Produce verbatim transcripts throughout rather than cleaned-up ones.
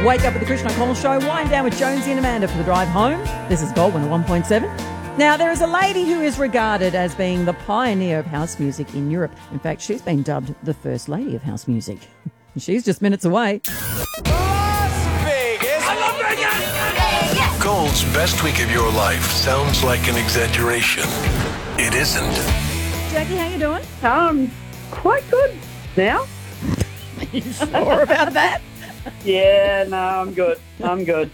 Wake up with the Christian O'Connell Show. Wind down with Jonesy and Amanda for the drive home. This is Goldwyn at one point seven. Now, there is a lady who is regarded as being the pioneer of house music in Europe. In fact, she's been dubbed the First Lady of House Music. She's just minutes away. Gold's best week of your life sounds like an exaggeration. It isn't. Jackie, how you doing? Um, quite good now. Are you sure about that? Yeah, no, I'm good. I'm good.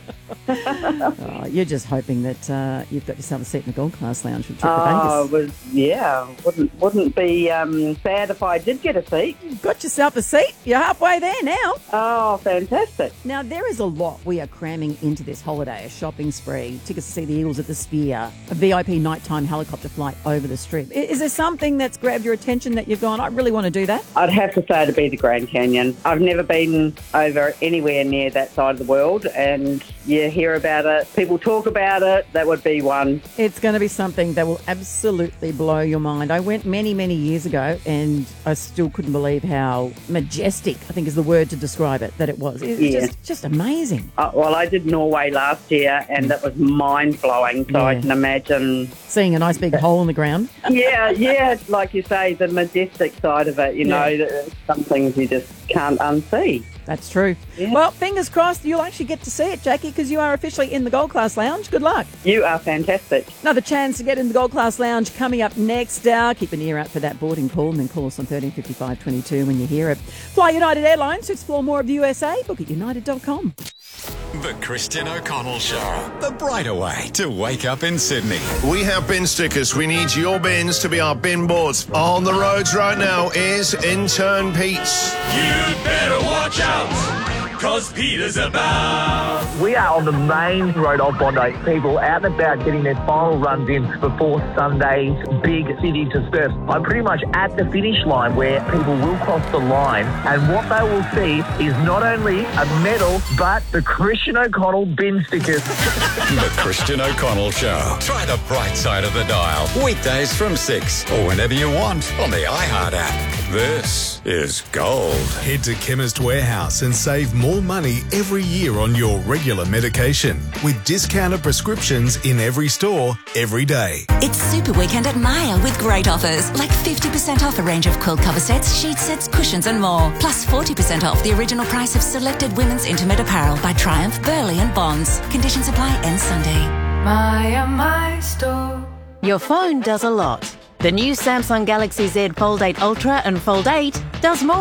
Oh, you're just hoping that uh, you've got yourself a seat in the Gold Class Lounge for the trip Oh, to Vegas. was yeah, wouldn't wouldn't be um, sad if I did get a seat. You've got yourself a seat. You're halfway there now. Oh, fantastic! Now, there is a lot we are cramming into this holiday. A shopping spree, tickets to see the Eagles at the Sphere, a V I P nighttime helicopter flight over the Strip. I- Is there something that's grabbed your attention that you've gone, I really want to do that? I'd have to say to be the Grand Canyon. I've never been over anywhere near that side of the world, and you hear about it, people talk about it. That would be one. It's going to be something that will absolutely blow your mind. I went many, many years ago and I still couldn't believe how majestic, I think is the word to describe it, that it was. It's Yeah. just, just amazing. Uh, well, I did Norway last year, and that was mind-blowing, so I Yeah. can imagine. Seeing a nice big hole in the ground. Yeah, yeah, like you say, the majestic side of it, you know, Yeah. the- some things you just can't unsee. That's true. Yeah. Well, fingers crossed you'll actually get to see it, Jackie, because you are officially in the Gold Class Lounge. Good luck. You are fantastic. Another chance to get in the Gold Class Lounge coming up next hour. Keep an ear out for that boarding call and then call us on thirteen fifty-five twenty-two when you hear it. Fly United Airlines to explore more of the U S A. Book at united dot com. The Christian O'Connell Show. The brighter way to wake up in Sydney. We have bin stickers. We need your bins to be our bin boards. On the roads right now is intern Pete's. You'd better watch out, cause Peter's about. We are on the main road of Bondi. People out and about getting their final runs in before Sunday's big city disperse. I'm pretty much at the finish line where people will cross the line, and what they will see is not only a medal, but the Christian O'Connell bin stickers. The Christian O'Connell Show. Try the bright side of the dial. Weekdays from six or whenever you want on the iHeart app. This is Gold. Head to Chemist Warehouse and save more money every year on your regular medication with discounted prescriptions in every store, every day. It's Super Weekend at Maya with great offers, like fifty percent off a range of quilt cover sets, sheet sets, cushions and more. Plus forty percent off the original price of selected women's intimate apparel by Triumph, Burley and Bonds. Conditions apply end Sunday. Maya, my store. Your phone does a lot. The new Samsung Galaxy Z Fold eight Ultra and Fold eight does more.